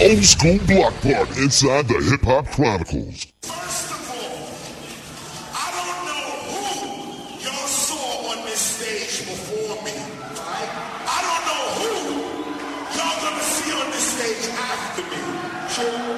Old School Block Party inside the Hip Hop Chronicles. First of all, I don't know who y'all saw on this stage before me. Right? I don't know who y'all gonna see on this stage after me.